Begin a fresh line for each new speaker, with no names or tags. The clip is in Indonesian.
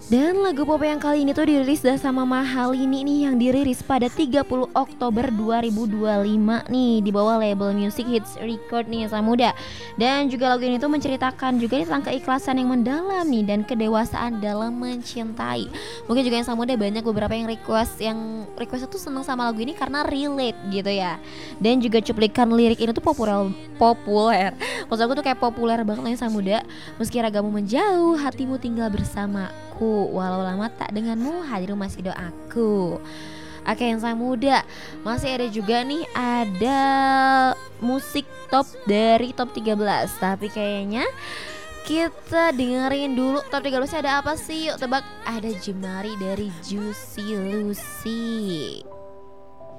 Dan lagu pop yang kali ini tuh dirilis sama Mahalini nih, yang dirilis pada 30 Oktober 2025 nih di bawah label Music Hits Record nih Samuda. Dan juga lagu ini tuh menceritakan juga tentang keikhlasan yang mendalam nih dan kedewasaan dalam mencintai. Mungkin juga yang Samuda banyak beberapa yang request tuh seneng sama lagu ini karena relate gitu ya. Dan juga cuplikan lirik ini tuh populer. Maksud aku tuh kayak populer banget lah yang Samuda. Meski ragamu menjauh, hatimu tinggal bersamaku. Walau lama tak denganmu, hadir masih doaku. Oke, yang sang muda, masih ada juga nih, ada musik top dari top 13. Tapi kayaknya kita dengerin dulu top 13 ada apa sih? Yuk tebak. Ada Jemari dari Juicy Lucy.